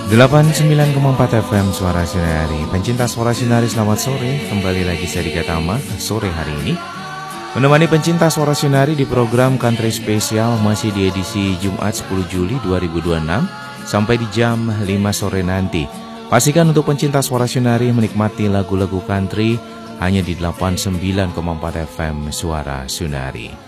89,4 FM Suara Sinari. Pencinta Suara Sinari, selamat sore. Kembali lagi saya Dika Tama sore hari ini menemani pencinta Suara Sinari di program Country Spesial, masih di edisi Jumat 10 Juli 2026 sampai di jam 5 sore nanti. Pastikan untuk pencinta Suara Sinari menikmati lagu-lagu country hanya di 89,4 FM Suara Sinari.